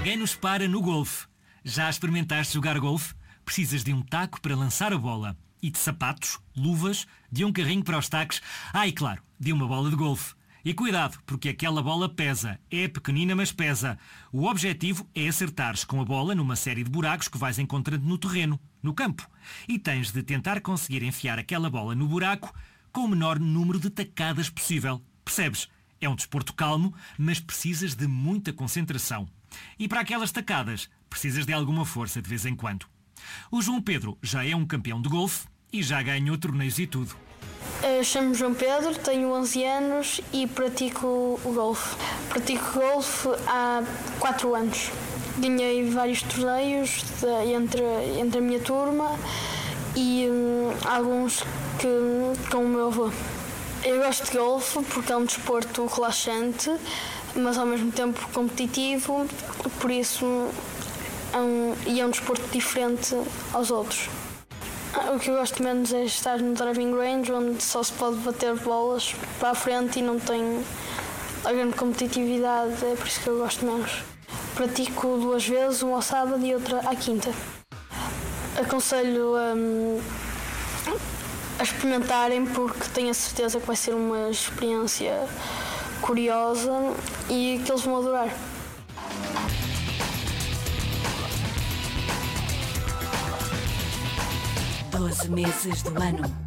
Ninguém nos para no golfe. Já experimentaste jogar golfe? Precisas de um taco para lançar a bola e de sapatos, luvas, de um carrinho para os tacos. E claro, de uma bola de golfe. E cuidado, porque aquela bola pesa. É pequenina, mas pesa. O objetivo é acertares com a bola numa série de buracos que vais encontrando no terreno, no campo. E tens de tentar conseguir enfiar aquela bola no buraco com o menor número de tacadas possível. Percebes? É um desporto calmo, mas precisas de muita concentração. E para aquelas tacadas, precisas de alguma força de vez em quando. O João Pedro já é um campeão de golfe e já ganhou torneios e tudo. Chamo-me João Pedro, tenho 11 anos e pratico o golfe. Pratico golfe há 4 anos. Ganhei vários torneios entre a minha turma e alguns com o meu avô. Eu gosto de golfe porque é um desporto relaxante, mas ao mesmo tempo competitivo, por isso é um desporto diferente aos outros. O que eu gosto menos é estar no driving range, onde só se pode bater bolas para a frente e não tem a grande competitividade, é por isso que eu gosto menos. Pratico 2 vezes, uma ao sábado e outra à quinta. Aconselho a experimentarem porque tenho a certeza que vai ser uma experiência curiosa e que eles vão adorar. 12 meses do ano.